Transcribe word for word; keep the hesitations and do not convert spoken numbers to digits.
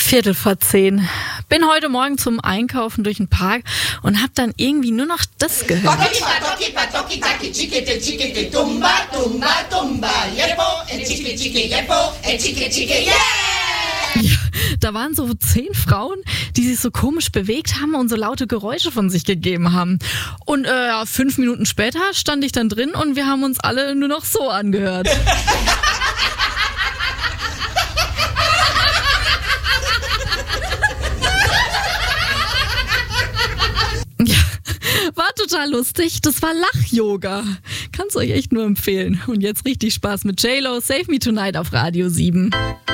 Viertel vor zehn. Bin heute Morgen zum Einkaufen durch den Park und hab dann irgendwie nur noch das gehört. Ja, da waren so zehn Frauen, die sich so komisch bewegt haben und so laute Geräusche von sich gegeben haben. Und äh, fünf Minuten später stand ich dann drin und wir haben uns alle nur noch so angehört. Ja, war total lustig. Das war Lach-Yoga. Kann's euch echt nur empfehlen. Und jetzt richtig Spaß mit J-Lo, Save Me Tonight auf Radio sieben.